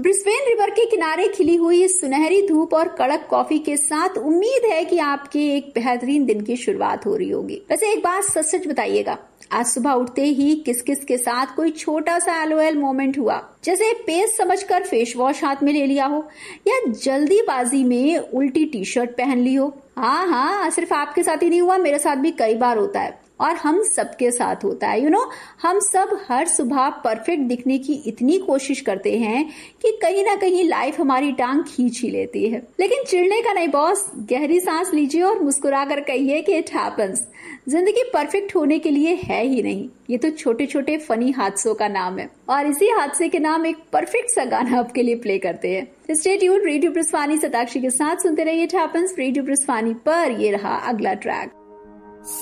Brisbane river के किनारे खिली हुई सुनहरी धूप और कड़क कॉफी के साथ उम्मीद है कि आपके एक बेहतरीन दिन की शुरुआत हो रही होगी। वैसे एक बात सच सच बताइएगा, आज सुबह उठते ही किस किस के साथ कोई छोटा सा LOL मोमेंट हुआ, जैसे पेस्ट समझकर फेस वॉश हाथ में ले लिया हो या जल्दीबाजी में उल्टी टी शर्ट पहन ली हो। हाँ, सिर्फ आपके साथ ही नहीं हुआ, मेरे साथ भी कई बार होता है और हम सबके साथ होता है। हम सब हर सुबह परफेक्ट दिखने की इतनी कोशिश करते हैं कि कहीं ना कहीं लाइफ हमारी टांग खींच ही लेती है। लेकिन चिढ़ने का नहीं बॉस, गहरी सांस लीजिए और मुस्कुरा कर कहिए कि इट हैपेंस। जिंदगी परफेक्ट होने के लिए है ही नहीं, ये तो छोटे छोटे फनी हादसों का नाम है। और इसी हादसे के नाम एक परफेक्ट सा गाना आपके लिए प्ले करते हैं। स्टे ट्यून्ड, रेडियो ब्रिस्वानी सताक्षी के साथ सुनते रहिए इट हैपेंस रेडियो ब्रिस्वानी पर। ये रहा अगला ट्रैक।